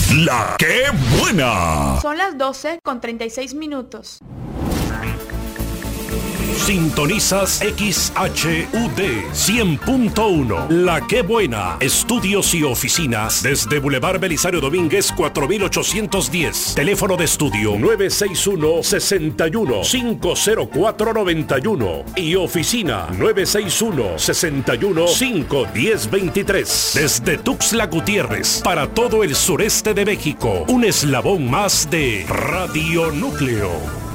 La que buena. Son las 12:36. Sintonizas XHUD 100.1. La que buena. Estudios y oficinas desde Boulevard Belisario Domínguez 4810. Teléfono de estudio 961-61-50491 y oficina 961-61-51023. Desde Tuxtla Gutiérrez para todo el sureste de México. Un eslabón más de Radio Núcleo.